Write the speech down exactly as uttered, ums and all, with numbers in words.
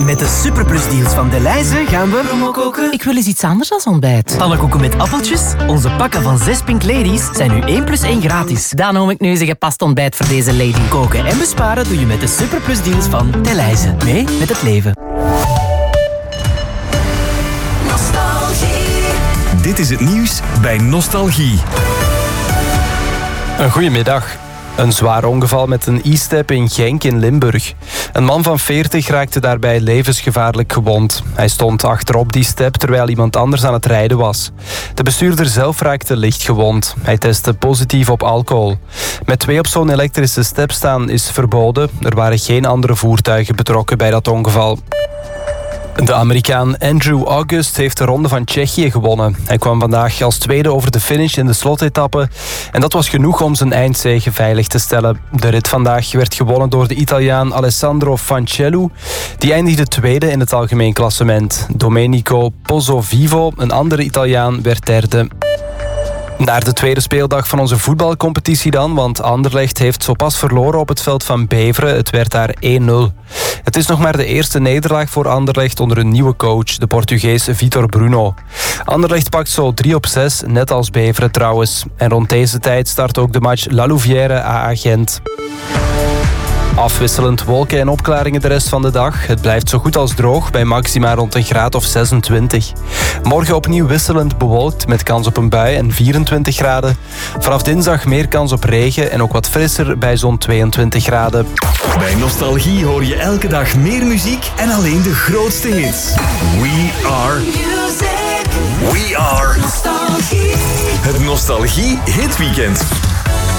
Met de Superplus-deals van Delhaize gaan we... Promo koken. Ik wil eens iets anders als ontbijt. Pannenkoeken met appeltjes? Onze pakken van zes Pink Ladies zijn nu één plus één gratis. Dan noem ik nu eens een gepast ontbijt voor deze lady. Koken en besparen doe je met de Superplus-deals van Delhaize. Mee met het leven. Dit is het nieuws bij Nostalgie. Een goedemiddag. Een zwaar ongeval met een e-step in Genk in Limburg. Een man van veertig raakte daarbij levensgevaarlijk gewond. Hij stond achterop die step terwijl iemand anders aan het rijden was. De bestuurder zelf raakte licht gewond. Hij testte positief op alcohol. Met twee op zo'n elektrische step staan is verboden. Er waren geen andere voertuigen betrokken bij dat ongeval. De Amerikaan Andrew August heeft de Ronde van Tsjechië gewonnen. Hij kwam vandaag als tweede over de finish in de slotetappe. En dat was genoeg om zijn eindzege veilig te stellen. De rit vandaag werd gewonnen door de Italiaan Alessandro Fancellu. Die eindigde tweede in het algemeen klassement. Domenico Pozzovivo, een andere Italiaan, werd derde. Naar de tweede speeldag van onze voetbalcompetitie dan, want Anderlecht heeft zo pas verloren op het veld van Beveren. Het werd daar één nul. Het is nog maar de eerste nederlaag voor Anderlecht onder een nieuwe coach, de Portugees Vitor Bruno. Anderlecht pakt zo drie op zes, net als Beveren trouwens. En rond deze tijd start ook de match La Louvière A A Gent. Afwisselend wolken en opklaringen de rest van de dag. Het blijft zo goed als droog, bij maxima rond een graad of zesentwintig. Morgen opnieuw wisselend bewolkt, met kans op een bui en vierentwintig graden. Vanaf dinsdag meer kans op regen en ook wat frisser bij zo'n tweeëntwintig graden. Bij Nostalgie hoor je elke dag meer muziek en alleen de grootste hits. We are... Music. We are... Nostalgie. Het Nostalgie Hitweekend.